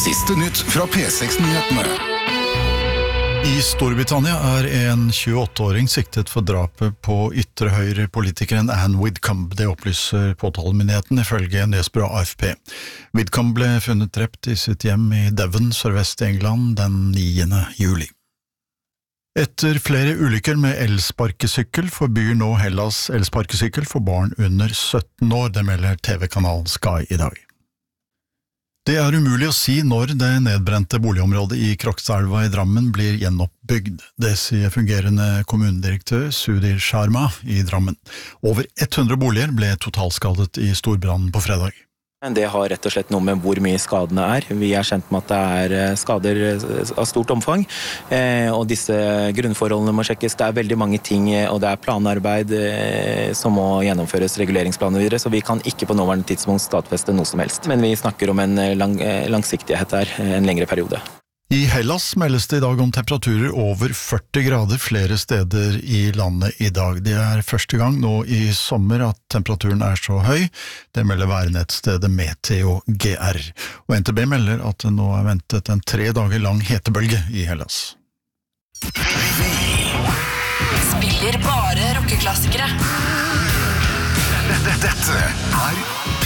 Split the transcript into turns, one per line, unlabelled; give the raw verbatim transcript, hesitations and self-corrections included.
Siste nytt fra P seks-nyhetene.
I Storbritannia er en tjueåtte-åring siktet for drapet på ytre høyre-politikeren Anne Widdecombe. Det opplyser påtalemyndigheten ifølge nyhetsbyrået A F P. Widdecombe ble funnet drept i sitt hjem i Devon, sørvest i England, den niende juli. Etter flere ulykker med elsparkesykkel forbyr nå Hellas elsparkesykkel for barn under sytten år, det melder T V-kanalen Sky i dag. Det er umulig å si når det nedbrente boligområdet i Krokstadelva i Drammen blir gjenoppbygd. Det sier fungerende kommunedirektør Sudhir Sharma i Drammen. Over hundre boliger ble totalskadet i storbrannen på fredag.
Det har rett og slett noe med hvor mye skadene er. Vi er kjent med at det er skader av stort omfang, og disse grunnforholdene må sjekkes. Det er veldig mange ting, og det er planarbeid som må gjennomføres, reguleringsplaner videre, så vi kan ikke på nåværende tidspunkt stadfeste noe som helst. Men vi snakker om en lang, langsiktighet her, en lengre periode.
I Hellas meldes det i dag om temperaturer over førti grader flere steder i landet i dag. Det er første gang nå i sommer at temperaturen er så høy. Det melder værnettstedet Meteo G R. Og N T B melder at det nå er ventet en tre dager lang hetebølge i Hellas.
Spiller bare rockeklassikere.
Dette er